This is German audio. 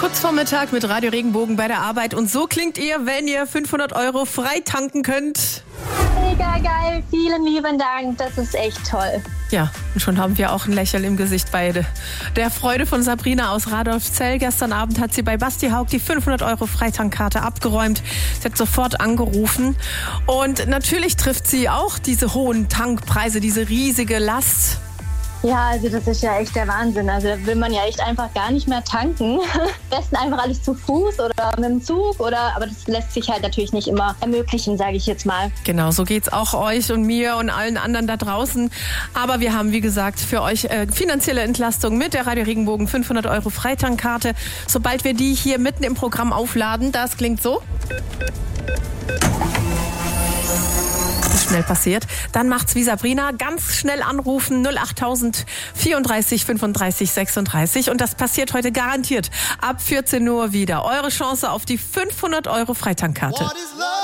Kurz vor Mittag mit Radio Regenbogen bei der Arbeit. Und so klingt ihr, wenn ihr 500 € frei tanken könnt. Mega geil, vielen lieben Dank, das ist echt toll. Ja, und schon haben wir auch ein Lächeln im Gesicht beide. Der Freude von Sabrina aus Radolfzell. Gestern Abend hat sie bei Basti Haug die 500 € Freitankkarte abgeräumt. Sie hat sofort angerufen. Und natürlich trifft sie auch diese hohen Tankpreise, diese riesige Last. Ja, also das ist ja echt der Wahnsinn. Also da will man ja echt einfach gar nicht mehr tanken. Am besten einfach alles zu Fuß oder mit dem Zug aber das lässt sich halt natürlich nicht immer ermöglichen, sage ich jetzt mal. Genau, so geht's auch euch und mir und allen anderen da draußen. Aber wir haben, wie gesagt, für euch finanzielle Entlastung mit der Radio Regenbogen 500 € Freitankkarte. Sobald wir die hier mitten im Programm aufladen, das klingt so. Schnell passiert. Dann macht's wie Sabrina, ganz schnell anrufen 08000 34 35 36 und das passiert heute garantiert ab 14 Uhr wieder. Eure Chance auf die 500 € Freitankkarte.